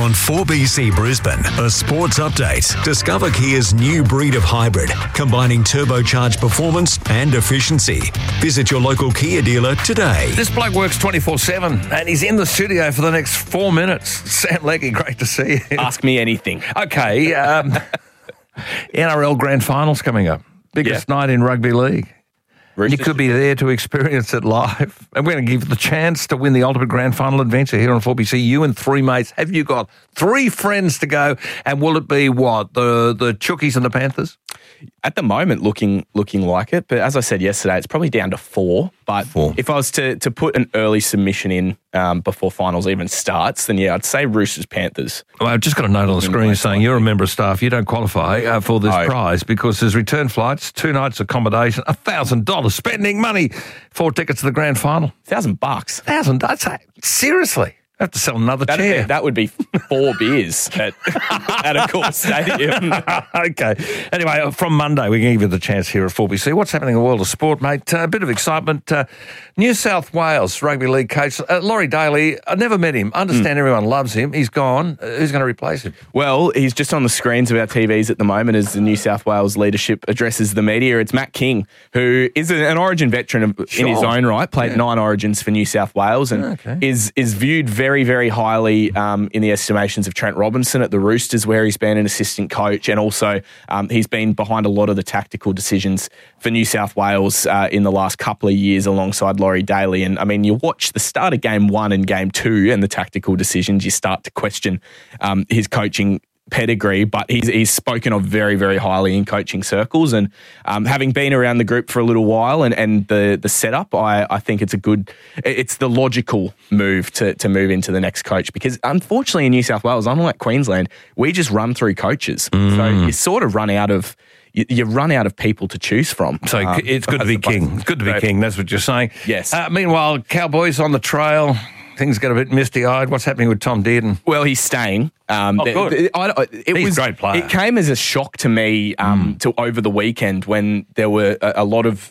On 4BC Brisbane, a sports update. Discover Kia's new breed of hybrid, combining turbocharged performance and efficiency. Visit your local Kia dealer today. This bloke works 24/7 and he's in the studio for the next 4 minutes. Sam Leckie, great to see you. Ask me anything. Okay, NRL Grand Finals coming up. Biggest night in rugby league. You could be there to experience it live. And we're going to give you the chance to win the ultimate grand final adventure here on 4BC. You and three mates. Have you got three friends to go? And will it be what? The Chookies and the Panthers? At the moment, looking like it. But as I said yesterday, it's probably down to four. But if I was to put an early submission in before finals even starts, then I'd say Roosters Panthers. Well, I've just got a note on the screen saying you're a member of staff. You don't qualify for this prize because there's return flights, 2 nights accommodation, $1,000 spending money, 4 tickets to the grand final. $1,000. $1,000. Seriously. I have to sell another chair. That would be 4 beers at a course stadium. Okay. Anyway, from Monday, we can give you the chance here at 4BC. What's happening in the world of sport, mate? A bit of excitement. New South Wales Rugby League coach, Laurie Daly, I never met him. Understand everyone loves him. He's gone. Who's going to replace him? Well, he's just on the screens of our TVs at the moment as the New South Wales leadership addresses the media. It's Matt King, who is an Origin veteran in his own right, played 9 Origins for New South Wales and is viewed very, very highly in the estimations of Trent Robinson at the Roosters, where he's been an assistant coach, and also he's been behind a lot of the tactical decisions for New South Wales in the last couple of years alongside Laurie Daly. And I mean, you watch the start of Game 1 and Game 2 and the tactical decisions, you start to question his coaching pedigree, but he's spoken of very, very highly in coaching circles. And having been around the group for a little while and the setup, I think it's the logical move to move into the next coach, because unfortunately in New South Wales, unlike Queensland, we just run through coaches. So you sort of run out of people to choose from. So it's good to be king. It's good to be king. That's what you're saying. Yes. Meanwhile, Cowboys on the trail. Things get a bit misty-eyed. What's happening with Tom Dearden? Well, he's staying. Good. He's a great player. It came as a shock to me to over the weekend when there were a lot of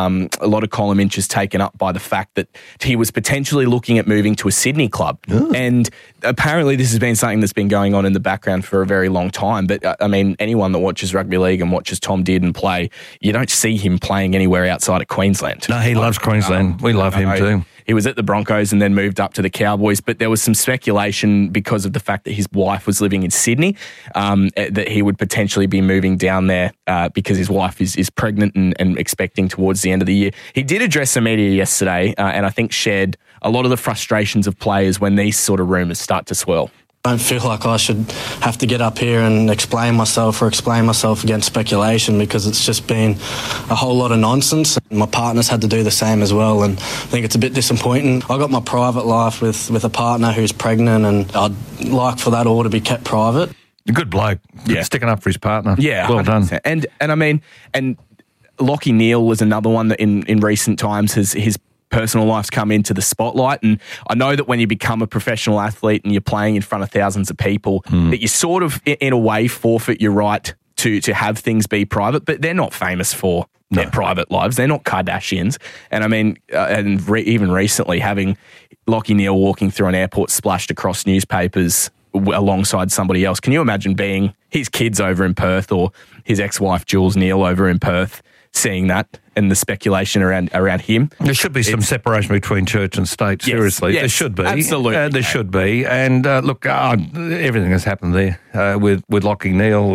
column inches taken up by the fact that he was potentially looking at moving to a Sydney club. And apparently this has been something that's been going on in the background for a very long time. But, I mean, anyone that watches rugby league and watches Tom Dearden play, you don't see him playing anywhere outside of Queensland. No, he loves Queensland. We love him too. He was at the Broncos and then moved up to the Cowboys, but there was some speculation because of the fact that his wife was living in Sydney, that he would potentially be moving down there because his wife is pregnant and expecting towards the end of the year. He did address the media yesterday and I think shared a lot of the frustrations of players when these sort of rumours start to swirl. I don't feel like I should have to get up here and explain myself against speculation, because it's just been a whole lot of nonsense. My partner's had to do the same as well, and I think it's a bit disappointing. I got my private life with a partner who's pregnant, and I'd like for that all to be kept private. A good bloke. Sticking up for his partner. Yeah. Well 100%. done. And I mean, and Lachie Neale was another one that in recent times his personal life's come into the spotlight. And I know that when you become a professional athlete and you're playing in front of thousands of people, that you sort of, in a way, forfeit your right to have things be private, but they're not famous for their private lives. They're not Kardashians. And I mean, even recently, having Lachie Neale walking through an airport splashed across newspapers alongside somebody else. Can you imagine being his kids over in Perth or his ex-wife Jules Neale over in Perth, seeing that and the speculation around him? There should be some separation between church and state, seriously. Yes, there should be. Absolutely. There should be. And look, everything has happened there with Lachie Neale.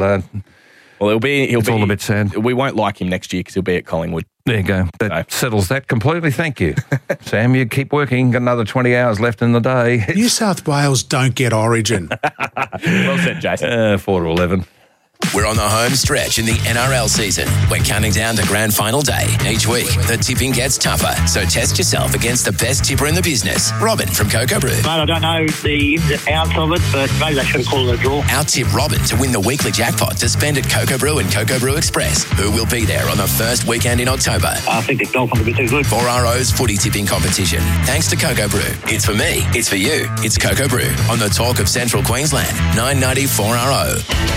Well, it's all a bit sad. We won't like him next year because he'll be at Collingwood. There you go. That settles that completely. Thank you. Sam, you keep working. Got another 20 hours left in the day. New South Wales don't get Origin. Well said, Jason. 4 to 11. We're on the home stretch in the NRL season. We're counting down to grand final day. Each week, the tipping gets tougher. So test yourself against the best tipper in the business, Robin from Coco Brew. Mate, I don't know the ins and outs of it, but maybe they should have called it a draw. Out-tip Robin to win the weekly jackpot to spend at Coco Brew and Coco Brew Express, who will be there on the first weekend in October. I think the Dolphins will be too good. 4RO's footy tipping competition. Thanks to Coco Brew. It's for me. It's for you. It's Coco Brew on the talk of Central Queensland. 990 4RO.